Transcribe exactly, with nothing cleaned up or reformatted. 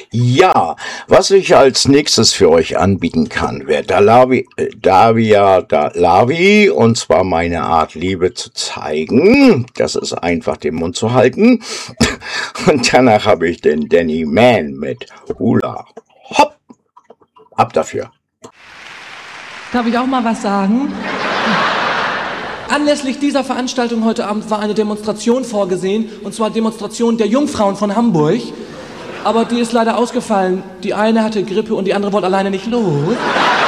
Ja, was ich als nächstes für euch anbieten kann, wäre Dalavi, äh, Davia Dalavi, und zwar meine Art, Liebe zu zeigen. Das ist einfach, den Mund zu halten. Und danach habe ich den Danny Mann mit Hula Hopp. Ab dafür. Darf ich auch mal was sagen? Anlässlich dieser Veranstaltung heute Abend war eine Demonstration vorgesehen, und zwar Demonstration der Jungfrauen von Hamburg. Aber die ist leider ausgefallen. Die eine hatte Grippe und die andere wollte alleine nicht los.